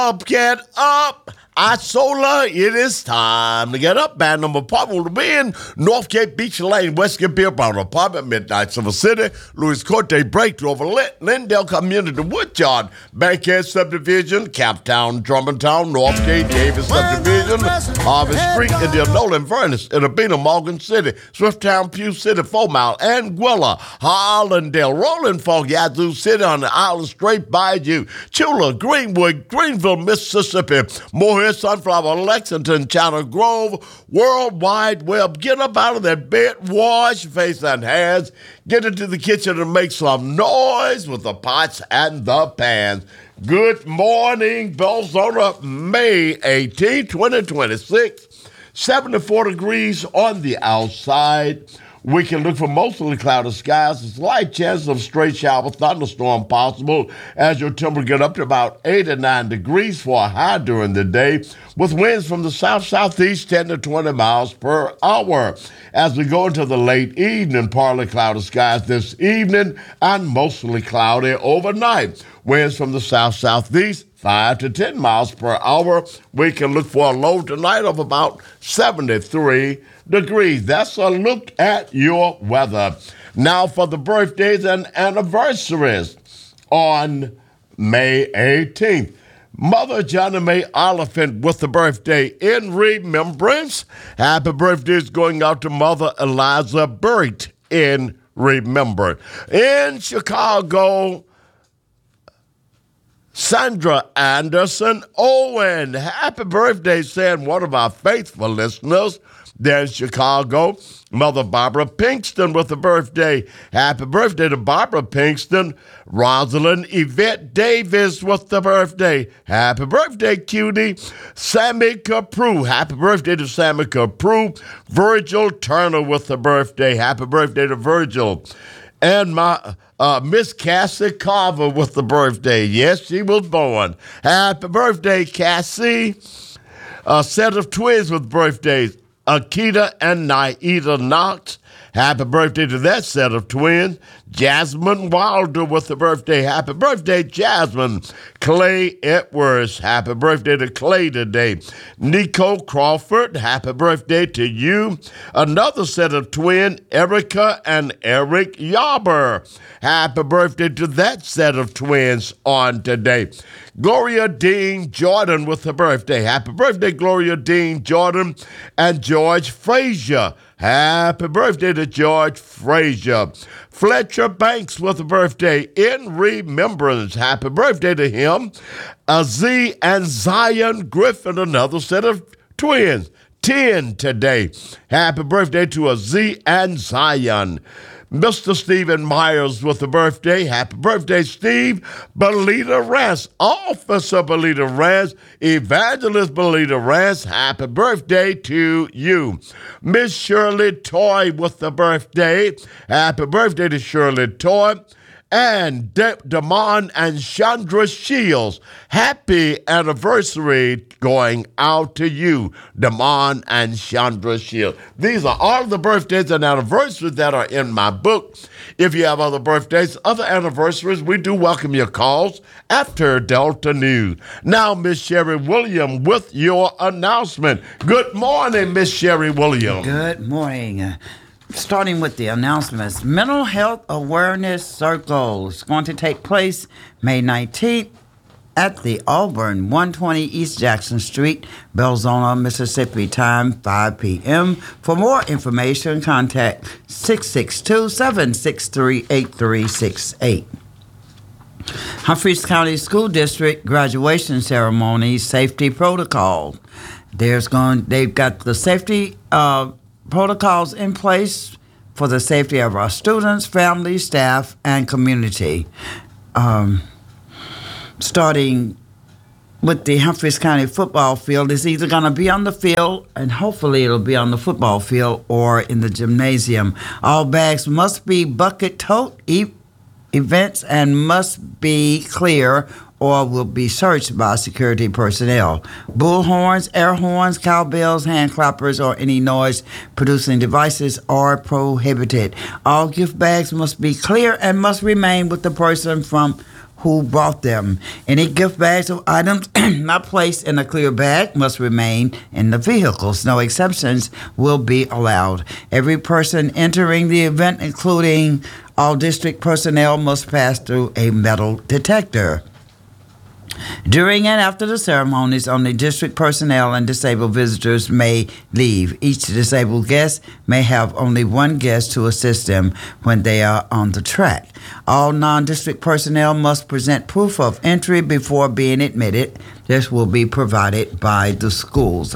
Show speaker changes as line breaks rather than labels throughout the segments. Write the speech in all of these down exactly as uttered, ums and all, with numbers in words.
Up, get up. Isola, it is time to get up. Band number apartment will be in North Cape Beach Lane, Westgate Beer Bar apartment, Midnight Silver City, Louis Corte Breakthrough over Lindale Community Woodyard, Bankhead Subdivision, Captown, Drummondtown, Northgate, Davis Subdivision, Harvest Street, Indian Nolan, Furnace, Itabina, Morgan City, Swifttown, Pew City, Four Mile, Anguilla, Hollandale, Rolling Fork, Yazoo City on the Island Straight Bayou, Chula, Greenwood, Greenville, Mississippi, Morehead, Sunflower, Lexington, China Grove, World Wide Web. Get up out of that bed, wash your face and hands, get into the kitchen and make some noise with the pots and the pans. Good morning, Belzona, May eighteenth, twenty twenty-six, seventy-four degrees on the outside. We can look for mostly cloudy skies. A slight chance of stray shower, thunderstorm possible as your temperature get up to about eighty-nine degrees for a high during the day, with winds from the south-southeast ten to twenty miles per hour. As we go into the late evening, partly cloudy skies this evening and mostly cloudy overnight. Winds from the south-southeast five to ten miles per hour. We can look for a low tonight of about seventy-three degrees. That's a look at your weather. Now for the birthdays and anniversaries on May eighteenth. Mother Johnny Mae Oliphant with the birthday in remembrance. Happy birthday is going out to Mother Eliza Burt in remembrance. In Chicago, Sandra Anderson Owen. Happy birthday, saying one of our faithful listeners there in Chicago. Mother Barbara Pinkston with the birthday. Happy birthday to Barbara Pinkston. Rosalind Yvette Davis with the birthday. Happy birthday, cutie. Sammy Caprew. Happy birthday to Sammy Caprew. Virgil Turner with the birthday. Happy birthday to Virgil. And my uh, Miss Cassie Carver with the birthday. Yes, she was born. Happy birthday, Cassie. A set of twins with birthdays. Akita and Naida Knox. Happy birthday to that set of twins. Jasmine Wilder with the birthday. Happy birthday, Jasmine. Clay Edwards. Happy birthday to Clay today. Nico Crawford. Happy birthday to you. Another set of twins, Erica and Eric Yarber. Happy birthday to that set of twins on today. Gloria Dean Jordan with the birthday. Happy birthday, Gloria Dean Jordan. And George Frazier. Happy birthday to George Frazier. Fletcher Banks with a birthday in remembrance. Happy birthday to him. Azee and Zion Griffin, another set of twins. ten today. Happy birthday to Azee and Zion. Mister Stephen Myers with the birthday. Happy birthday, Steve. Belita Rance, Officer Belita Rance, Evangelist Belita Rance, happy birthday to you. Miss Shirley Toy with the birthday. Happy birthday to Shirley Toy. And De- Damon and Chandra Shields, happy anniversary going out to you, Damon and Chandra Shields. These are all the birthdays and anniversaries that are in my book. If you have other birthdays, other anniversaries, we do welcome your calls after Delta News. Now, Miss Sherry Williams with your announcement. Good morning, Miss Sherry Williams.
Good morning. Starting with the announcements, Mental Health Awareness Circle is going to take place May nineteenth at the Auburn, one twenty East Jackson Street, Belzona, Mississippi. Time five p.m. For more information, contact six six two, seven six three, eight three six eight. Humphreys County School District graduation ceremony safety protocol. There's going. They've got the safety uh, protocols in place for the safety of our students, families, staff, and community. Um, starting with the Humphreys County football field, it's either going to be on the field, and hopefully it'll be on the football field or in the gymnasium. All bags must be bucket tote e- events and must be clear or will be searched by security personnel. Bullhorns, air horns, cowbells, hand clappers, or any noise-producing devices are prohibited. All gift bags must be clear and must remain with the person from who brought them. Any gift bags or items not placed in a clear bag must remain in the vehicles. No exceptions will be allowed. Every person entering the event, including all district personnel, must pass through a metal detector. During and after the ceremonies, only district personnel and disabled visitors may leave. Each disabled guest may have only one guest to assist them when they are on the track. All non-district personnel must present proof of entry before being admitted. This will be provided by the schools.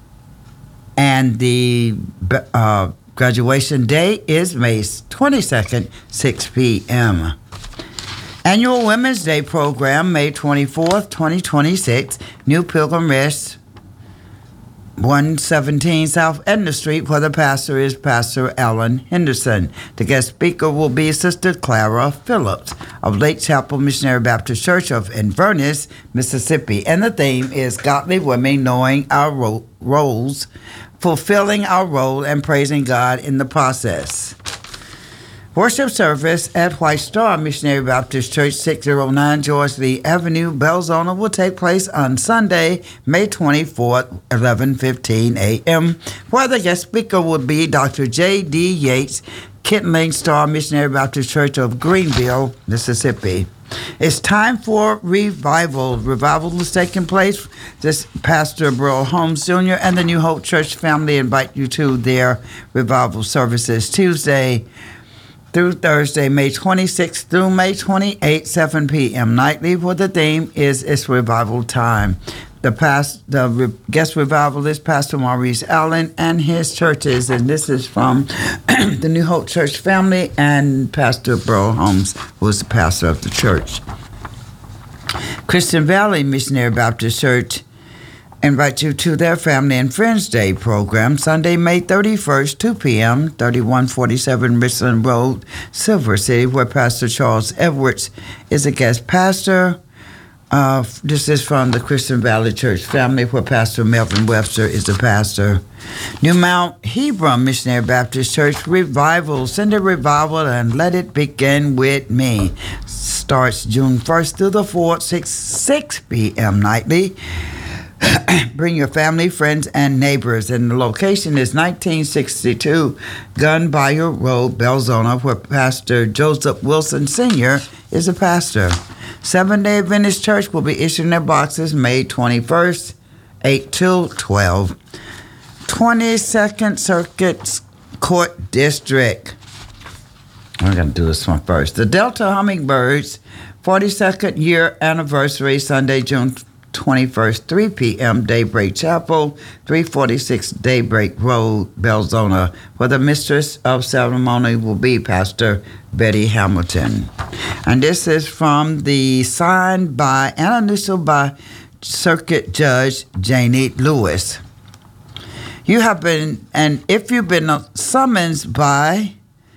And the uh, graduation day is May twenty-second, six p.m. Annual Women's Day program, May twenty-fourth, twenty twenty-six, New Pilgrim Rest, one seventeen South Edna Street, where the pastor is Pastor Alan Henderson. The guest speaker will be Sister Clara Phillips of Lake Chapel Missionary Baptist Church of Inverness, Mississippi. And the theme is Godly Women Knowing Our ro- Roles, Fulfilling Our Role, and Praising God in the Process. Worship service at White Star Missionary Baptist Church, six oh nine George Lee Avenue, Belzona, will take place on Sunday, May twenty-fourth, eleven fifteen a.m., where the guest speaker will be Doctor J D. Yates, Kittling Star Missionary Baptist Church of Greenville, Mississippi. It's time for revival. Revival is taking place. This Pastor Burl Holmes Junior and the New Hope Church family invite you to their revival services Tuesday through Thursday, May twenty-sixth through May twenty-eighth, seven p.m. nightly, where the theme is It's Revival Time. The past, the re, guest revivalist, Pastor Maurice Allen, and his churches, and this is from the New Hope Church family and Pastor Burl Holmes, who is the pastor of the church. Christian Valley Missionary Baptist Church invite you to their Family and Friends Day program, Sunday, May thirty-first, two p.m., thirty-one forty-seven Richland Road, Silver City, where Pastor Charles Edwards is a guest pastor. Uh, this is from the Christian Valley Church family, where Pastor Melvin Webster is the pastor. New Mount Hebron Missionary Baptist Church revival. Send a revival and let it begin with me. Starts June first through the fourth, six p.m. nightly. Bring your family, friends, and neighbors. And the location is nineteen sixty-two Gun Bayou Road, Belzona, where Pastor Joseph Wilson Senior is a pastor. Seventh-day Adventist Church will be issuing their boxes May twenty-first, eight till twelve. twenty-second Circuit Court District. I'm going to do this one first. The Delta Hummingbirds forty-second year anniversary, Sunday, June twenty-first, three p.m., Daybreak Chapel, three forty-six Daybreak Road, Belzona, where the mistress of ceremony will be Pastor Betty Hamilton. And this is from the signed by and initialed by Circuit Judge Janie Lewis. You have been, and if you've been summoned by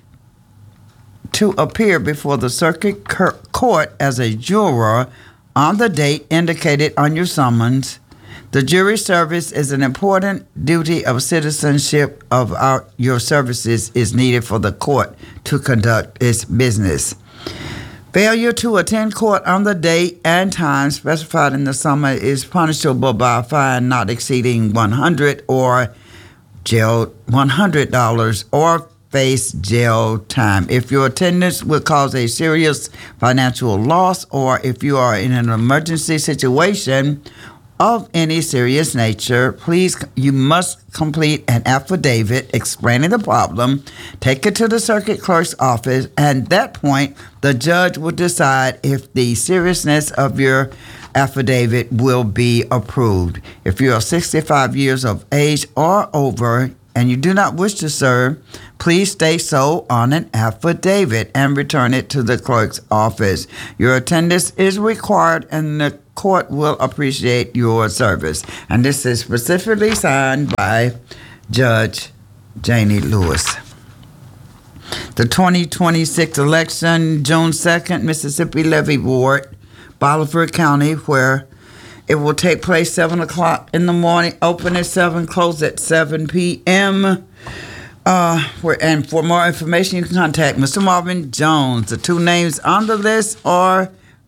to appear before the circuit court as a juror on the date indicated on your summons, the jury service is an important duty of citizenship of our, your services is needed for the court to conduct its business. Failure to attend court on the date and time specified in the summons is punishable by a fine not exceeding one hundred dollars or jail one hundred dollars or face jail time. If your attendance will cause a serious financial loss, or if you are in an emergency situation of any serious nature, please, you must complete an affidavit explaining the problem, take it to the circuit clerk's office, and at that point, the judge will decide if the seriousness of your affidavit will be approved. If you are sixty-five years of age or over and you do not wish to serve, please state so on an affidavit and return it to the clerk's office. Your attendance is required and the court will appreciate your service. And this is specifically signed by Judge Janie Lewis. The twenty twenty-six election, June second, Mississippi Levy Board, Bolivar County, where it will take place seven o'clock in the morning, open at seven, close at seven p.m. Uh, where, and for more information, you can contact Mister Marvin Jones. The two names on the list are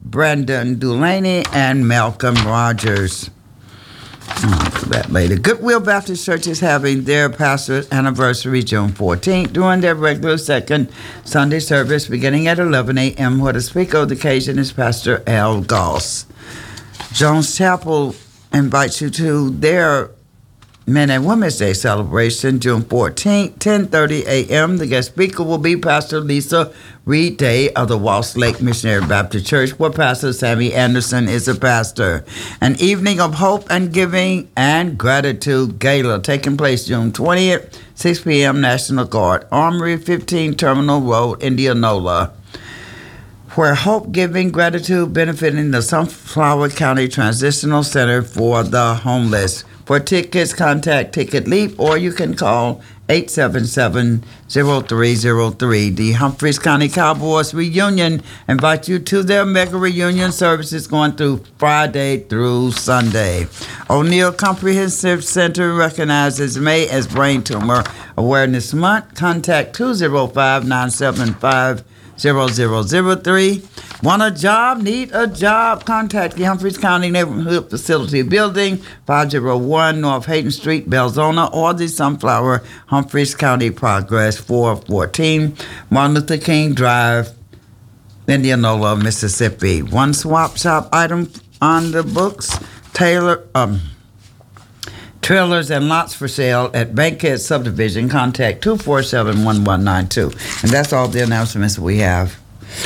Brandon Dulaney, and Malcolm Rogers. For that later. Goodwill Baptist Church is having their pastor's anniversary June fourteenth during their regular second Sunday service beginning at eleven a.m. where the speaker of the occasion is Pastor Al Goss. Jones Chapel invites you to their Men and Women's Day celebration June fourteenth, ten thirty a.m. The guest speaker will be Pastor Lisa Reed Day of the Walsh Lake Missionary Baptist Church, where Pastor Sammy Anderson is a pastor. An evening of hope and giving and gratitude gala taking place June twentieth, six p.m. National Guard, Armory, fifteen Terminal Road, Indianola, where hope, giving, gratitude benefiting the Sunflower County Transitional Center for the Homeless. For tickets, contact Ticket Leap, or you can call eight seven seven, zero three zero three. The Humphreys County Cowboys Reunion invites you to their mega reunion services going through Friday through Sunday. O'Neill Comprehensive Center recognizes May as Brain Tumor Awareness Month. Contact two zero five, nine seven five, zero zero zero three. Want a job? Need a job? Contact the Humphreys County Neighborhood Facility Building, five oh one North Hayden Street, Belzona, or the Sunflower Humphreys County Progress, four fourteen Martin Luther King Drive, Indianola, Mississippi. One swap shop item on the books, Taylor, um, trailers and lots for sale at Bankhead Subdivision. Contact two four seven, one one nine two. And that's all the announcements we have.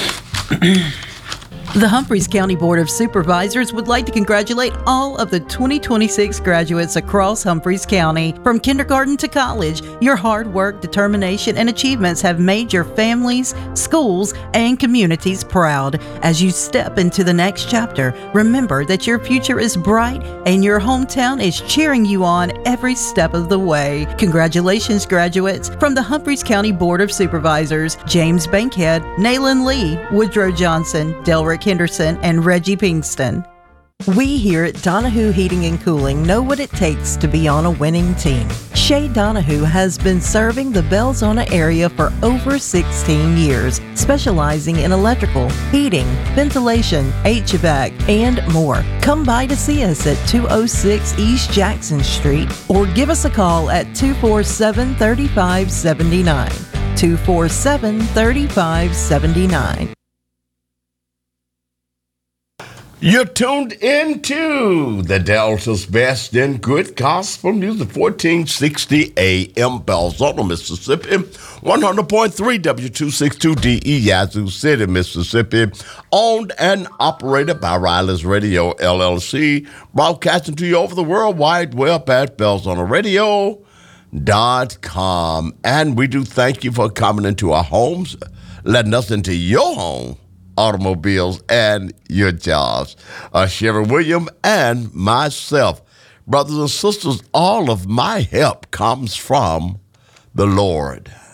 The Humphreys County Board of Supervisors would like to congratulate all of the twenty twenty-six graduates across Humphreys County. From kindergarten to college, your hard work, determination, and achievements have made your families, schools, and communities proud. As you step into the next chapter, remember that your future is bright and your hometown is cheering you on every step of the way. Congratulations, graduates. From the Humphreys County Board of Supervisors, James Bankhead, Nayland Lee, Woodrow Johnson, Delrick Henderson, and Reggie Pinkston. We here at Donahue Heating and Cooling know what it takes to be on a winning team. Shay Donahue has been serving the Belzona area for over sixteen years, specializing in electrical, heating, ventilation, H V A C, and more. Come by to see us at two oh six East Jackson Street or give us a call at two four seven, three five seven nine. two four seven, three five seven nine.
You're tuned into the Delta's Best in Good Gospel Music, fourteen sixty A M, Belzona, Mississippi, one hundred point three W two sixty-two D E, Yazoo City, Mississippi, owned and operated by Riley's Radio, L L C, broadcasting to you over the World Wide Web at belzona radio dot com. And we do thank you for coming into our homes, letting us into your home, automobiles, and your jobs. Uh, Sherry William and myself, brothers and sisters, all of my help comes from the Lord.